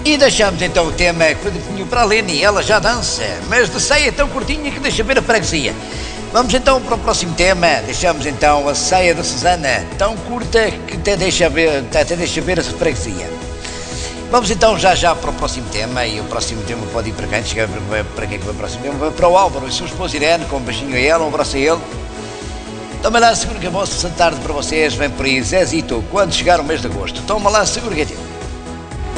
E deixamos então o tema que foi definido para a Leni, ela já dança, mas de saia tão curtinha que deixa ver a freguesia. Vamos então para o próximo tema, deixamos então a saia da Susana, tão curta que até deixa ver a freguesia. Vamos então já para o próximo tema, e o próximo tema pode ir para quem? Chega para quem que vai o próximo tema? Vai para o Álvaro e sua esposa Irene, com um beijinho a ela, um abraço a ele. Toma lá, seguro que a vossa tarde para vocês, vem por aí, Zezito, quando chegar o mês de agosto. Toma lá, seguro que é teu.